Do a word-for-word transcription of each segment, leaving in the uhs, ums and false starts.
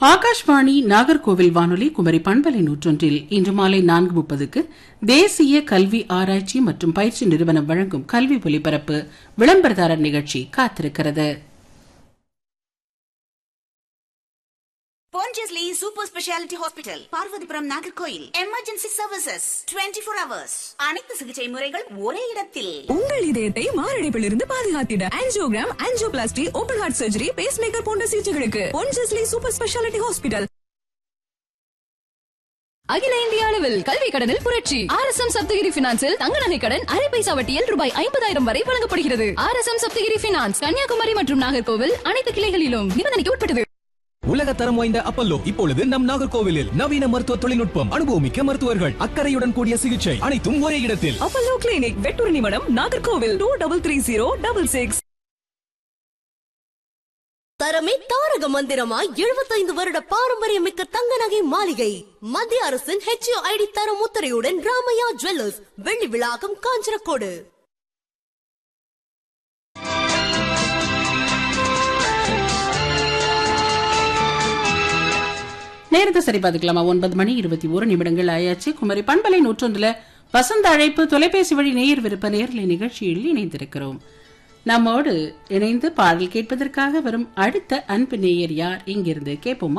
ஆகாஷ்வாணி நாகர்கோவில் வானொலி குமரி பண்பலை நூற்றொன்றில் இன்று மாலை நான்கு முப்பதுக்கு தேசிய கல்வி ஆராய்ச்சி மற்றும் பயிற்சி நிறுவனம் வழங்கும் கல்வி ஒலிபரப்பு விளம்பரதாரர் நிகழ்ச்சி காத்திருக்கிறது. Pondicherry Super Speciality Hospital, Parvathipuram Nagercoil. Emergency services இருபத்தி நான்கு ஹவர்ஸ். அனைத்து சிகிச்சை முறைகள் ஒரே இடத்தில். உங்கள் இதயத்தை மாரடைப்பிலிருந்து பாதுகாத்திட angiogram, angioplasty, open heart surgery, base maker போன்ற சிகிச்சைகளுக்கு பொன்ஜஸ்லி சூப்பர் ஸ்பெஷாலிட்டி ஹாஸ்பிட்டல். அகில இந்திய அளவில் கல்வி கடனில் புரட்சி. ஆர் எஸ் எம் சப்தகிரி பினான்சில் தங்க நகை கடன் அரை பைசா வட்டியில் ரூபாய் ஐம்பதாயிரம் வரை வழங்கப்படுகிறது. R S M Saptagiri finance Kanyakumari மற்றும் நாகர்கோவில் அனைத்து கிளைகளிலும் நிபந்தனைக்கு உட்பட்டது. உலக தரம் வாய்ந்த அப்பல்லோ இப்பொழுது நம் நாகர்கோவிலில் நவீன மருத்துவ தொழில்நுட்பம், அனுபவமிக்க மருத்துவர்கள், அக்கறையுடன் கூடிய சிகிச்சை, அனைத்தும் ஒரே இடத்தில். Apollo clinic, Vettur நிமடம், Nagercoil. Two double three zero double six. தரமே தாரக மந்திரமாய் எழுபத்தைந்து வருட பாரம்பரியமிக்க தங்க நகை மாளிகை. மத்திய அரசின் ஹெச் ஐ டி தரம் முத்திரையுடன் ராமையா ஜுவல்லர்ஸ், வெள்ளி விழாக்கம், காஞ்சனக்கோடு. நேரத்தை சரி பார்த்துக்கலாமா? ஒன்பது மணி இருபத்தி ஒரு நிமிடங்கள் ஆயாச்சு. குமரி பண்பலை நூற்றொன்றுல வசந்த அழைப்பு தொலைபேசி வழி நேயர் விருப்ப நேர்லை நிகழ்ச்சியில் இணைந்திருக்கிறோம். நம்மோடு இணைந்து பாடல் கேட்பதற்காக வரும் அடுத்த அன்பு நேயர் யார்? இங்கிருந்து கேட்போமா?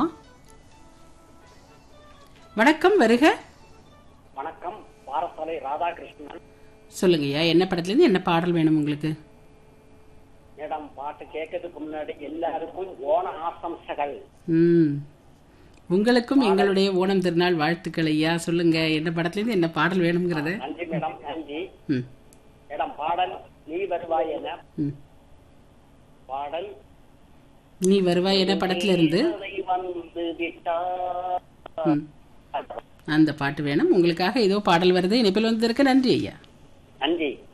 வணக்கம், வருக. வணக்கம், பாரசாலை ராதாகிருஷ்ணன். சொல்லுங்கய்யா, என்ன படத்துல இருந்து என்ன பாடல் வேணும் உங்களுக்கு? மேடம், பாட்டு கேட்கறதுக்கு முன்னாடி எல்லாருக்கும் ஓண ஆசம்சகள். ம், உங்களுக்கும் எங்களுடைய ஓணம் திருநாள் வாழ்த்துக்கள் ஐயா. சொல்லுங்க, என்ன படத்துல இருந்து என்ன பாடல் வேணும்ங்கறத. நன்றி மேடம், நன்றி. ம், மேடம், பாடல் நீ வருவாய் என. ம், பாடல் நீ வருவாய் என படத்துல இருந்து வந்து விட்டா. ம், அந்த பாட்டு வேணும் உங்களுக்காக. ஏதோ பாடல் வருது, இணைப்பில் வந்திருக்க. நன்றி ஐயா. நன்றி.